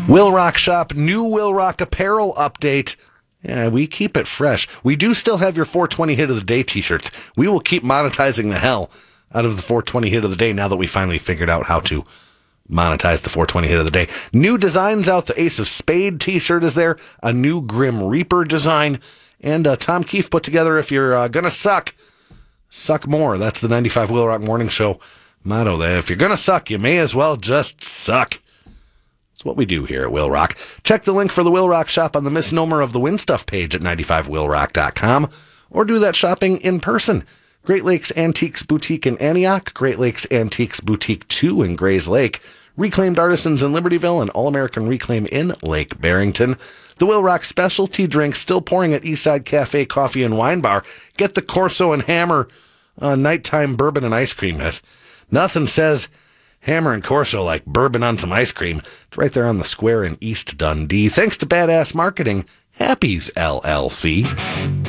Will Rock Shop, new Will Rock apparel update. Yeah, we keep it fresh. We do still have your 420 hit of the day t-shirts. We will keep monetizing the hell out of the 420 hit of the day now that we finally figured out how to monetize the 420 hit of the day. New designs out. The Ace of Spade t-shirt is there. A new Grim Reaper design. And Tom Keefe put together, if you're going to suck more. That's the 95 Will Rock Morning Show motto there. If you're going to suck, you may as well just suck. It's what we do here at Will Rock. Check the link for the Will Rock Shop on the Misnomer of the Win Stuff page at 95willrock.com, or do that shopping in person. Great Lakes Antiques Boutique in Antioch, Great Lakes Antiques Boutique 2 in Grays Lake, Reclaimed Artisans in Libertyville, and All-American Reclaim in Lake Barrington. The Will Rock specialty drink still pouring at Eastside Cafe Coffee and Wine Bar. Get the Corso and Hammer nighttime bourbon and ice cream. Nothing says Hammer and Corso like bourbon on some ice cream. It's right there on the square in East Dundee. Thanks to Badass Marketing, Happy's LLC.